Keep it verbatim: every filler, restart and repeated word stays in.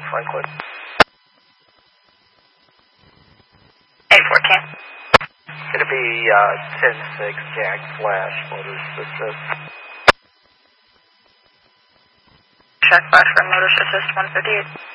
Franklin. eight fourteen. Going to be uh, ten six Jack Flash Motor Assist. Check Flash for Motor Assist one fifty-eight.